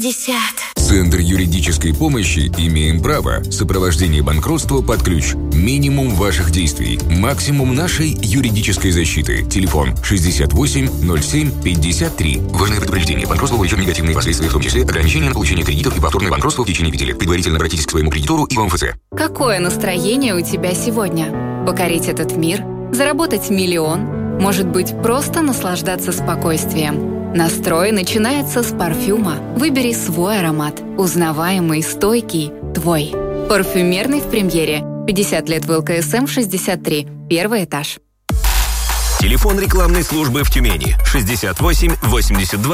Центр юридической помощи «Имеем право». Сопровождение банкротства под ключ. Минимум ваших действий. Максимум нашей юридической защиты. Телефон 68 07 53. Важное предупреждение. Банкротство влечет негативные последствия, в том числе ограничение на получение кредитов и повторное банкротство в течение 5 лет. Предварительно обратитесь к своему кредитору и в МФЦ. Какое настроение у тебя сегодня? Покорить этот мир? Заработать миллион? Может быть, просто наслаждаться спокойствием? Настрой начинается с парфюма. Выбери свой аромат. Узнаваемый, стойкий, твой. Парфюмерный в премьере. 50 лет в ЛКСМ 63. Первый этаж. Телефон рекламной службы в Тюмени. 68 82